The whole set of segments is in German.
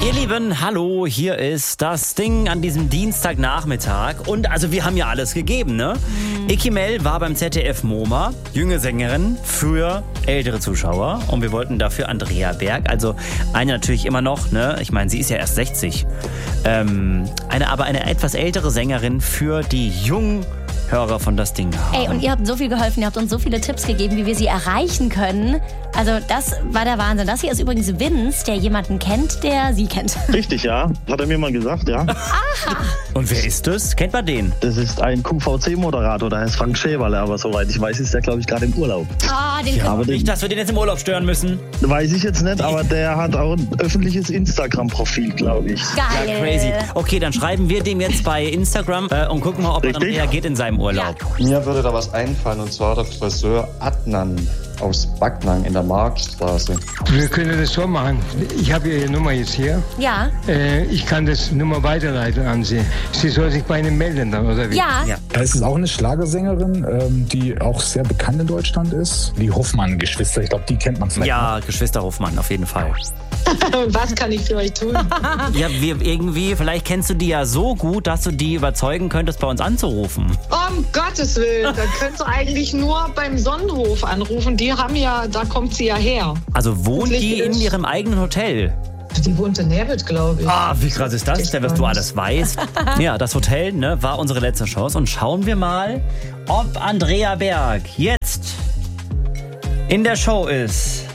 Ihr Lieben, hallo, hier ist das Ding an diesem Dienstagnachmittag. Und also wir haben ja alles gegeben, ne? Icky Mel war beim ZDF MoMA, junge Sängerin für ältere Zuschauer. Und wir wollten dafür Andrea Berg, also eine natürlich immer noch, ne? Ich meine, sie ist ja erst 60. Aber eine etwas ältere Sängerin für die jungen Hörer von das Ding haben. Ey, und ihr habt so viel geholfen, ihr habt uns so viele Tipps gegeben, wie wir sie erreichen können. Also das war der Wahnsinn. Das hier ist übrigens Vince, der jemanden kennt, der sie kennt. Richtig, ja. Hat er mir mal gesagt, ja. Aha. Und wer ist das? Kennt man den? Das ist ein QVC-Moderator, der heißt Frank Schäberle, aber soweit ich weiß, ist der, glaube ich, gerade im Urlaub. Den Ja, aber den- nicht, dass wir den jetzt im Urlaub stören müssen. Weiß ich jetzt nicht, aber der hat auch ein öffentliches Instagram-Profil, glaube ich. Geil. Ja, crazy. Okay, dann schreiben wir dem jetzt bei Instagram und gucken mal, ob er dann Richtig. reagiert in seinem Urlaub. Mir würde da was einfallen, und zwar der Friseur Adnan aus Backnang in der Marktstraße. Wir können das so machen. Ich habe Ihre Nummer jetzt hier. Ja. Ich kann das Nummer weiterleiten an Sie. Sie soll sich bei Ihnen melden dann, oder wie? Ja. Ja. Es ist auch eine Schlagersängerin, die auch sehr bekannt in Deutschland ist. Die Hoffmann-Geschwister, ich glaube, die kennt man vielleicht. Ja, Geschwister Hoffmann, auf jeden Fall. Was kann ich für euch tun? Ja, vielleicht kennst du die ja so gut, dass du die überzeugen könntest, bei uns anzurufen. Um Gottes Willen, da könntest du eigentlich nur beim Sonnenhof anrufen. Die haben ja, da kommt sie ja her. Also wohnt die in Wirklich? ihrem eigenen Hotel? Die wohnt in Nebelt, glaube ich. Ah, wie krass ist das denn, was du alles weißt? Ja, das Hotel, ne, war unsere letzte Chance. Und schauen wir mal, ob Andrea Berg jetzt in der Show ist.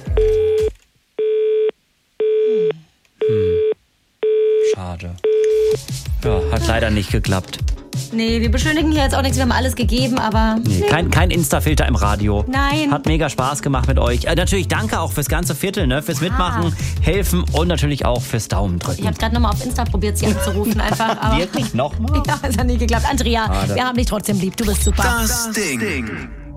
Schade. Ja, hat leider nicht geklappt. Nee, wir beschönigen hier jetzt auch nichts, wir haben alles gegeben, aber... Nee, kein Insta-Filter im Radio. Nein. Hat mega Spaß gemacht mit euch. Natürlich danke auch fürs ganze Viertel, ne? Fürs Mitmachen, helfen und natürlich auch fürs Daumen drücken. Ich habe gerade nochmal auf Insta probiert, sie anzurufen einfach, aber... Wirklich nochmal? Ja, es hat nie geklappt. Andrea, Schade. wir haben dich trotzdem lieb, du bist super. Das Ding.